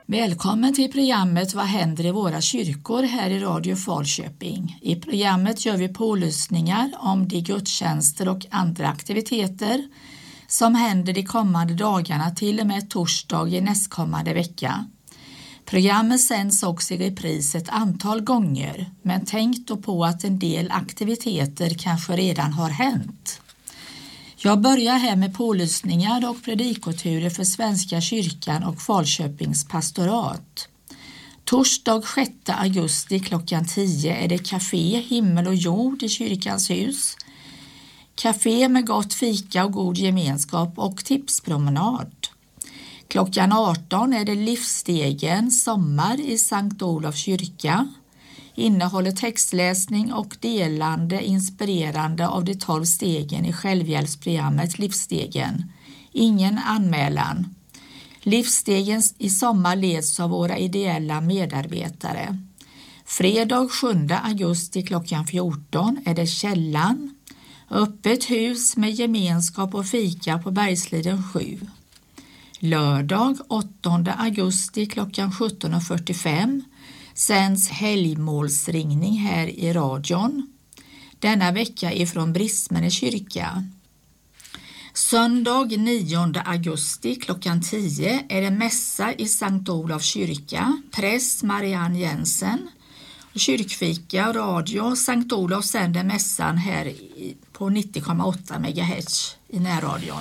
Välkommen till programmet Vad händer i våra kyrkor här i Radio Falköping. I programmet gör vi pålyssningar om de gudstjänster och andra aktiviteter som händer de kommande dagarna till och med torsdag i nästkommande vecka. Programmet sänds också i repris ett antal gånger, men tänk då på att en del aktiviteter kanske redan har hänt. Jag börjar här med pålyssningar och predikoturer för Svenska kyrkan och Falköpings pastorat. Torsdag 6 augusti klockan 10 är det café Himmel och jord i kyrkans hus. Café med gott fika och god gemenskap och tipspromenad. Klockan 18 är det Livsstegen sommar i Sankt Olofs kyrka. Innehåller textläsning och delande inspirerande av de 12 stegen i självhjälpsprogrammet Livsstegen. Ingen anmälan. Livsstegen i sommar leds av våra ideella medarbetare. Fredag 7 augusti klockan 14 är det Källan. Öppet hus med gemenskap och fika på Bergsliden 7. Lördag 8 augusti klockan 17.45 sänds helgmålsringning här i radion. Denna vecka ifrån Brismene kyrka. Söndag 9 augusti klockan 10 är det mässa i Sankt Olofs kyrka. Präst Marianne Jensen. Kyrkfika och radio. Sankt Olof sänder mässan här på 90,8 MHz i närradion.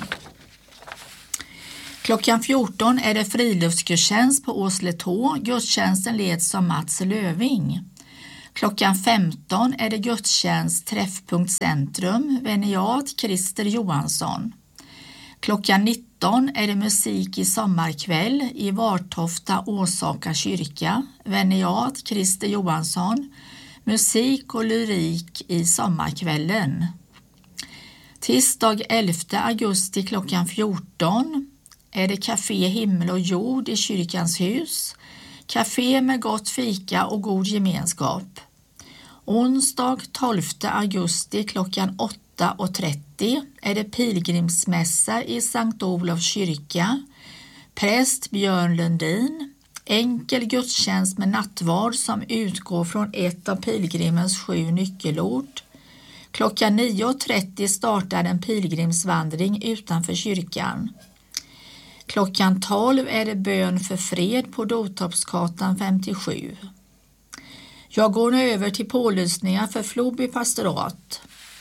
Klockan 14 är det friluftsgudstjänst på Åsletå. Gudstjänsten leds av Mats Löving. Klockan 15 är det gudstjänst Träffpunkt Centrum, veniat Christer Johansson. Klockan 19 är det musik i sommarkväll i Vartofta Åsaka kyrka, veniat Christer Johansson. Musik och lyrik i sommarkvällen. Tisdag 11 augusti klockan 14 är det café Himmel och jord i kyrkans hus. Café med gott fika och god gemenskap. Onsdag 12 augusti klockan 8.30 är det pilgrimsmässa i Sankt Olofs kyrka. Präst Björn Lundin. Enkel gudstjänst med nattvard som utgår från ett av pilgrimens 7 nyckelord. Klockan 9.30 startar en pilgrimsvandring utanför kyrkan. Klockan 12 är det bön för fred på Dotorpsgatan 57. Jag går nu över till pålyssningar för Floby pastorat.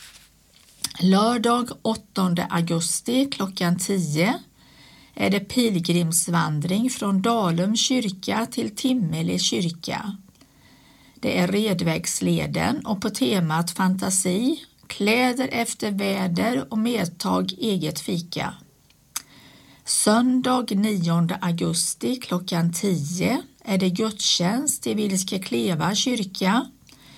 Lördag 8 augusti klockan 10 är det pilgrimsvandring från Dalum kyrka till Timmele kyrka. Det är Redvägsleden och på temat fantasi, kläder efter väder och medtag eget fika. Söndag 9 augusti klockan 10 är det gudstjänst i Vilskekleva kyrka.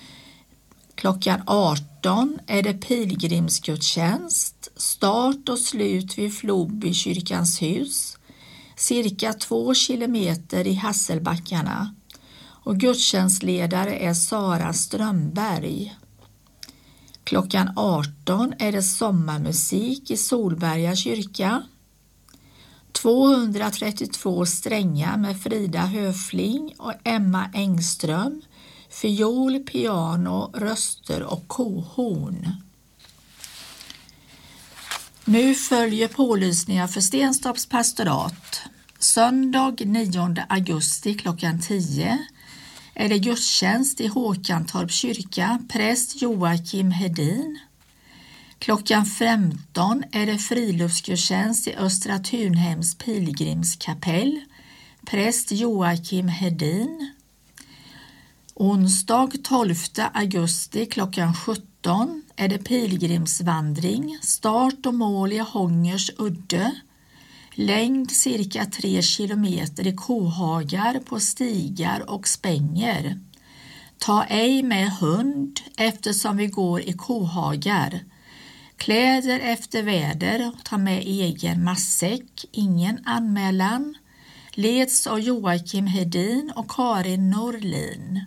Klockan 18 är det pilgrimsgudstjänst, start och slut vid Floby kyrkans hus, cirka 2 kilometer i Hasselbackarna. Och gudstjänstledare är Sara Strömberg. Klockan 18 är det sommarmusik i Solberga kyrka. 232 strängar med Frida Höfling och Emma Engström, fiol, piano, röster och kohorn. Nu följer pålysningar för Stenstorps pastorat. Söndag 9 augusti klockan 10 är det gudstjänst i Håkantorp kyrka, präst Joakim Hedin. Klockan 15 är det friluftsgudstjänst i Östra Tunhems pilgrimskapell, präst Joakim Hedin. Onsdag 12 augusti klockan 17 är det pilgrimsvandring, start och mål i Hångers udde, längd cirka 3 kilometer i kohagar på stigar och spänger. Ta ej med hund eftersom vi går i kohagar. Kläder efter väder, ta med egen matsäck, ingen anmälan. Leds av Joakim Hedin och Karin Norlin.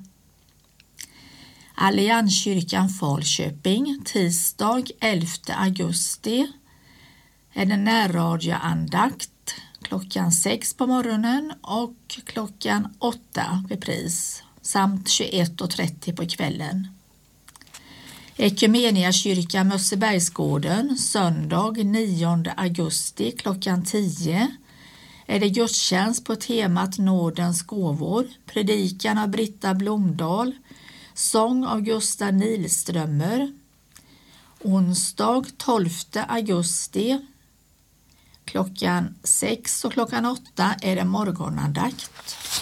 Allianskyrkan Falköping, tisdag 11 augusti är det närradioandakt klockan 6 på morgonen och klockan 8 repris samt 21.30 på kvällen. Ekumeniakyrkan Mössebergsgården söndag 9 augusti klockan 10 är det gudstjänst på temat Nådens gåvor, predikan av Britta Blomdahl, sång av Gustav Nilströmer. Onsdag 12 augusti klockan 6 och klockan 8 är det morgonandakt.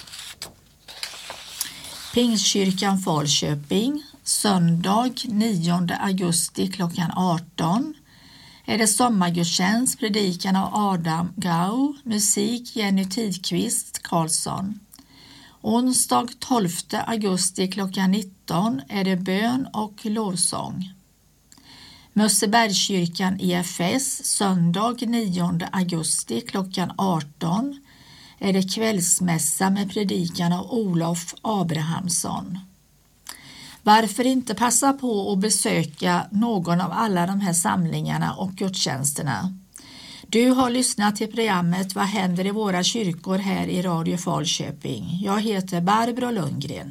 Pingstkyrkan Falköping söndag 9 augusti klockan 18 är det sommargudstjänst, predikan av Adam Gau, musik Jenny Tidqvist Karlsson. Onsdag 12 augusti klockan 19 är det bön och lovsång. Mössebergskyrkan EFS söndag 9 augusti klockan 18 är det kvällsmässa med predikan av Olof Abrahamsson. Varför inte passa på att besöka någon av alla de här samlingarna och gudstjänsterna? Du har lyssnat till programmet Vad händer i våra kyrkor här i Radio Falköping. Jag heter Barbro Lundgren.